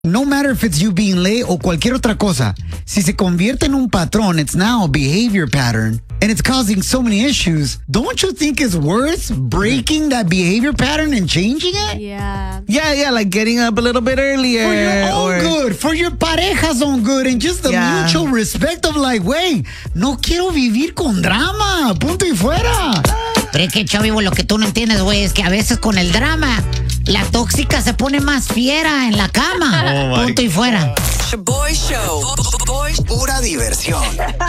no matter if it's you being late o cualquier otra cosa, si se convierte en un patrón, it's now a behavior pattern, and it's causing so many issues, don't you think it's worth breaking that behavior pattern and changing it? Yeah. Yeah, like getting up a little bit earlier. For your own good, for your pareja's own good, and just the mutual respect of like, wey, no quiero vivir con drama, punto y fuera. Pero es que, Chavivo, lo que tú no entiendes, güey, es que a veces con el drama, la tóxica se pone más fiera en la cama. Punto y fuera. The Boy Show. Pura diversión.